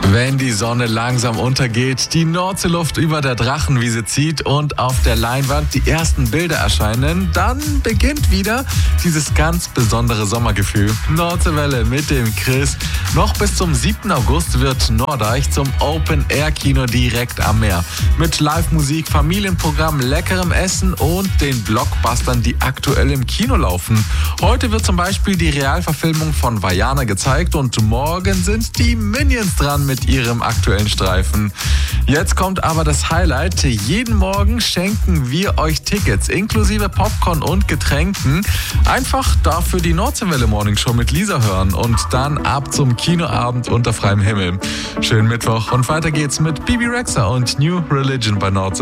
Wenn die Sonne langsam untergeht, die Nordseeluft über der Drachenwiese zieht und auf der Leinwand die ersten Bilder erscheinen, dann beginnt wieder dieses ganz besondere Sommergefühl. Nordseewelle mit dem Chris. Noch bis zum 7. August wird Nordeich zum Open-Air-Kino direkt am Meer. Mit Live-Musik, Familienprogramm, leckerem Essen und den Blockbustern, die aktuell im Kino laufen. Heute wird zum Beispiel die Realverfilmung von Vaiana gezeigt und morgen sind die Minions dran mit ihrem aktuellen Streifen. Jetzt kommt aber das Highlight. Jeden Morgen schenken wir euch Tickets inklusive Popcorn und Getränken. Einfach dafür die Nordseewelle Morning Show mit Lisa hören und dann ab zum Kinoabend unter freiem Himmel. Schönen Mittwoch und weiter geht's mit Bibi Rexha und New Religion bei Nordsee.